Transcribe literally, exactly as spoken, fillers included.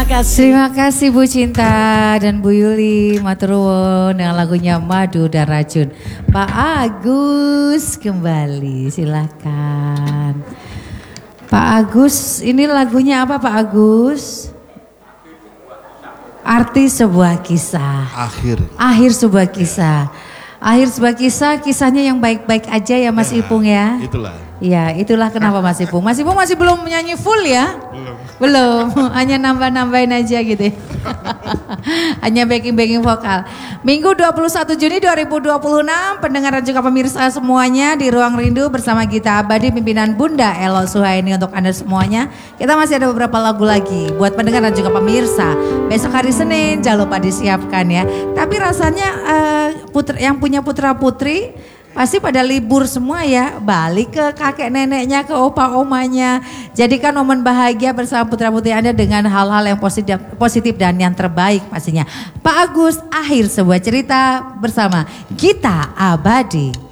kasih. Terima kasih Bu Cinta dan Bu Yuli Maturwon dengan lagunya Madu dan Racun. Pak Agus kembali, silakan. Pak Agus, ini lagunya apa Pak Agus? Arti sebuah kisah. Akhir. Akhir sebuah kisah. Akhir sebuah kisah, kisahnya yang baik-baik aja ya Mas Ya, Ipung ya. Itulah. Ya, itulah kenapa Mas Ipung. Mas Ipung masih belum nyanyi full ya? Belum. Belum, hanya nambah-nambahin aja gitu. Hanya backing-backing vokal. Minggu dua puluh satu Juni dua ribu dua puluh enam, pendengar dan juga pemirsa semuanya di Ruang Rindu bersama Gita Abadi pimpinan Bunda Elo Suhaini untuk Anda semuanya. Kita masih ada beberapa lagu lagi buat pendengar dan juga pemirsa. Besok hari Senin jangan lupa disiapkan ya. Tapi rasanya uh, putra, yang punya putra-putri pasti pada libur semua ya, balik ke kakek neneknya, ke opa omanya. Jadikan momen bahagia bersama putra putri Anda dengan hal-hal yang positif, positif dan yang terbaik pastinya. Pak Agus, akhir sebuah cerita bersama Gita Abadi.